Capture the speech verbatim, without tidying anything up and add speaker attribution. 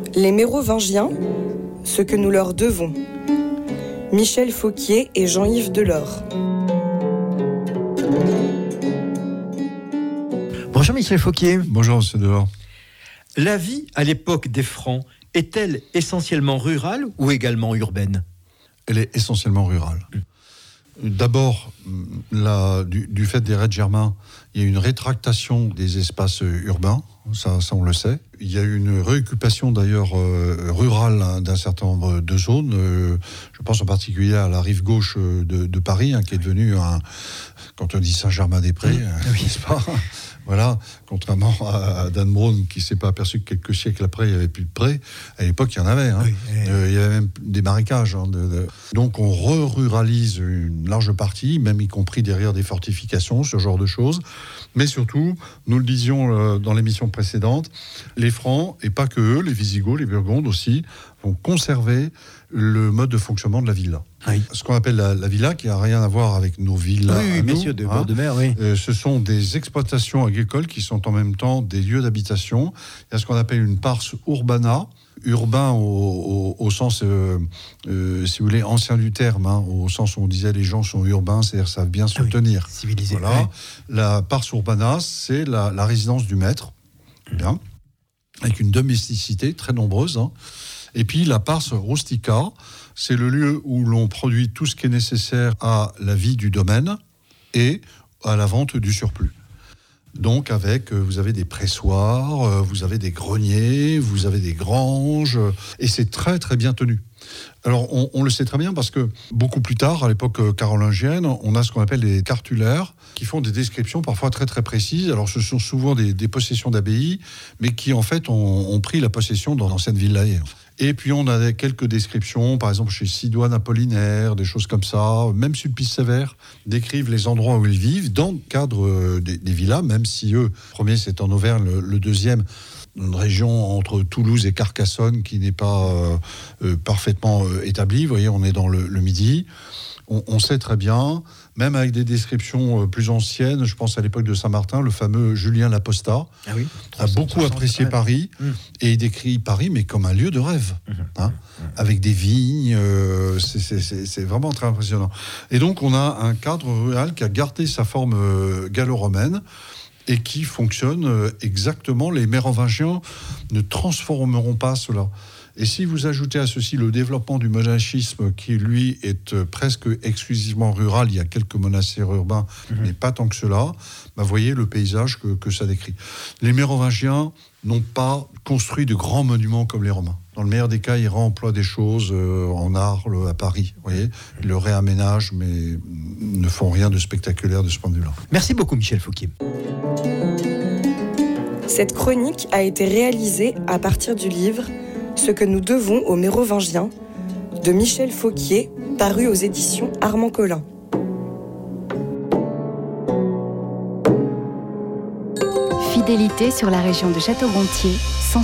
Speaker 1: Les Mérovingiens, ce que nous leur devons. Michel Fauquier et Jean-Yves Delors.
Speaker 2: Bonjour Michel Fauquier.
Speaker 3: Bonjour monsieur Delors.
Speaker 2: La vie à l'époque des Francs est-elle essentiellement rurale ou également urbaine ?
Speaker 3: Elle est essentiellement rurale. Mmh. D'abord, la, du, du fait des raids germains, il y a une rétractation des espaces urbains, ça, ça on le sait. Il y a une réoccupation d'ailleurs euh, rurale hein, d'un certain nombre de zones. Euh, je pense en particulier à la rive gauche de, de Paris, hein, qui est devenue un, quand on dit Saint-Germain-des-Prés,
Speaker 2: mmh.
Speaker 3: euh, oui. n'est-ce pas ? Voilà, contrairement à Dan Brown qui ne s'est pas aperçu que quelques siècles après il n'y avait plus de prés, à l'époque il y en avait, hein. Oui, et... euh, il y avait même des marécages. Hein, de, de... Donc on re-ruralise une large partie, même y compris derrière des fortifications, ce genre de choses. Mais surtout, nous le disions euh, dans l'émission précédente, les Francs, et pas que eux, les Visigoths, les Burgondes aussi, vont conserver le mode de fonctionnement de la villa. Oui. Ce qu'on appelle la, la villa, qui n'a rien à voir avec nos villas.
Speaker 2: Oui, oui
Speaker 3: nous,
Speaker 2: messieurs de hein, bord de mer, oui.
Speaker 3: Euh, ce sont des exploitations agricoles qui sont en même temps des lieux d'habitation. Il y a ce qu'on appelle une pars urbana, urbain au, au, au sens, euh, euh, si vous voulez, ancien du terme, hein, au sens où on disait les gens sont urbains, c'est-à-dire savent bien se
Speaker 2: ah oui,
Speaker 3: tenir.
Speaker 2: Civilisé.
Speaker 3: Voilà.
Speaker 2: Oui.
Speaker 3: La pars urbana, c'est la, la résidence du maître, bien, avec une domesticité très nombreuse. Hein. Et puis la pars rustica, c'est le lieu où l'on produit tout ce qui est nécessaire à la vie du domaine et à la vente du surplus. Donc avec, vous avez des pressoirs, vous avez des greniers, vous avez des granges, et c'est très très bien tenu. Alors on, on le sait très bien parce que beaucoup plus tard, à l'époque carolingienne, on a ce qu'on appelle des cartulaires qui font des descriptions parfois très très précises. Alors ce sont souvent des, des possessions d'abbayes, mais qui en fait ont, ont pris la possession dans l'ancienne villae. Et puis on a quelques descriptions, par exemple chez Sidoine Apollinaire, des choses comme ça. Même Sulpice Sévère décrivent les endroits où ils vivent dans le cadre des, des villas, même si eux, le premier c'est en Auvergne, le, le deuxième, une région entre Toulouse et Carcassonne qui n'est pas euh, euh, parfaitement euh, établie. Vous voyez, on est dans le, le Midi. On, on sait très bien, même avec des descriptions euh, plus anciennes, je pense à l'époque de Saint-Martin, le fameux Julien Laposta
Speaker 2: ah oui,
Speaker 3: a beaucoup apprécié Paris, mmh. et il décrit Paris, mais comme un lieu de rêve, mmh. Hein, mmh. avec des vignes, euh, c'est, c'est, c'est, c'est vraiment très impressionnant. Et donc on a un cadre rural qui a gardé sa forme euh, gallo-romaine, et qui fonctionne exactement. Les Mérovingiens ne transformeront pas cela. Et si vous ajoutez à ceci le développement du monachisme, qui lui est presque exclusivement rural, il y a quelques monastères urbains, mmh. mais pas tant que cela, bah voyez le paysage que, que ça décrit. Les Mérovingiens n'ont pas construit de grands monuments comme les Romains. Dans le meilleur des cas, ils réemploient des choses euh, en Arles, à Paris. Vous voyez, ils le réaménagent, mais ne font rien de spectaculaire de ce point de vue-là.
Speaker 2: Merci beaucoup, Michel Fauquier.
Speaker 1: Cette chronique a été réalisée à partir du livre « Ce que nous devons aux Mérovingiens » de Michel Fauquier, paru aux éditions Armand Collin.
Speaker 4: Fidélité sur la région de Château-Gontier,